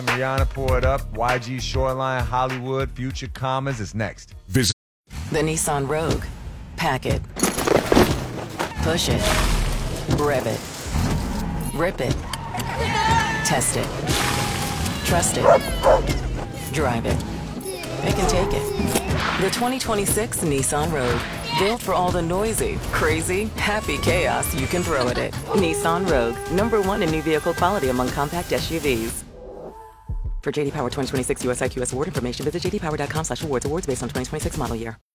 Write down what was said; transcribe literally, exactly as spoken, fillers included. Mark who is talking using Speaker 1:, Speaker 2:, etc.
Speaker 1: Rihanna, pour it up. Y G Shoreline, Hollywood, Future Commas is next.
Speaker 2: Visit
Speaker 3: The Nissan Rogue. Pack it. Push it. Rev it. Rip it. Test it. Trust it. Drive it. It can take it. The twenty twenty-six Nissan Rogue. Built for all the noisy, crazy, happy chaos you can throw at it. Nissan Rogue. Number one in new vehicle quality among compact S U Vs. For J D Power twenty twenty-six U S I Q S award information, visit j d power dot com slash awards. Awards based on twenty twenty-six model year.